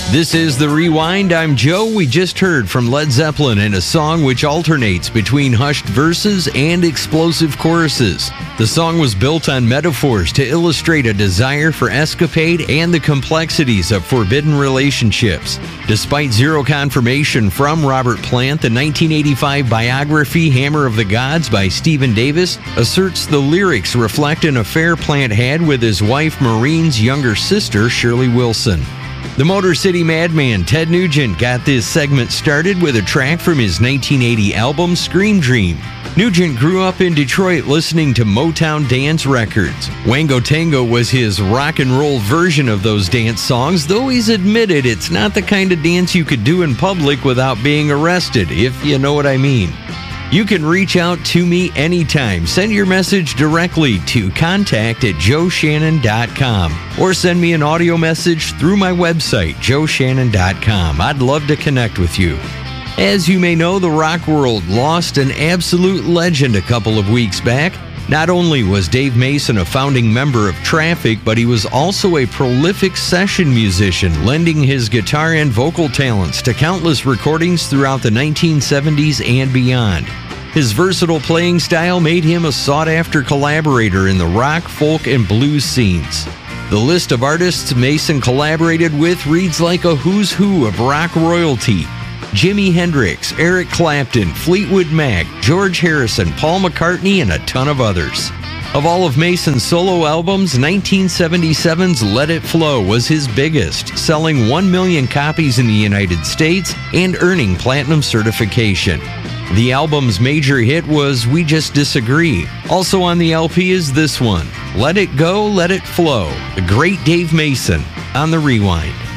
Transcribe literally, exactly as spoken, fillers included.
This is The Rewind. I'm Joe. We just heard from Led Zeppelin in a song which alternates between hushed verses and explosive choruses. The song was built on metaphors to illustrate a desire for escapade and the complexities of forbidden relationships. Despite zero confirmation from Robert Plant, the nineteen eighty-five biography Hammer of the Gods by Stephen Davis asserts the lyrics reflect an affair Plant had with his wife Maureen's younger sister, Shirley Wilson. The Motor City Madman, Ted Nugent, got this segment started with a track from his nineteen eighty album, Scream Dream. Nugent grew up in Detroit listening to Motown dance records. Wango Tango was his rock and roll version of those dance songs, though he's admitted it's not the kind of dance you could do in public without being arrested, if you know what I mean. You can reach out to me anytime. Send your message directly to contact at joe shannon dot com or send me an audio message through my website, joe shannon dot com. I'd love to connect with you. As you may know, the rock world lost an absolute legend a couple of weeks back. Not only was Dave Mason a founding member of Traffic, but he was also a prolific session musician, lending his guitar and vocal talents to countless recordings throughout the nineteen seventies and beyond. His versatile playing style made him a sought-after collaborator in the rock, folk, and blues scenes. The list of artists Mason collaborated with reads like a who's who of rock royalty. Jimi Hendrix, Eric Clapton, Fleetwood Mac, George Harrison, Paul McCartney, and a ton of others. Of all of Mason's solo albums, nineteen seventy-seven's Let It Flow was his biggest, selling one million copies in the United States and earning platinum certification. The album's major hit was We Just Disagree. Also on the L P is this one, Let It Go, Let It Flow, the great Dave Mason on The Rewind.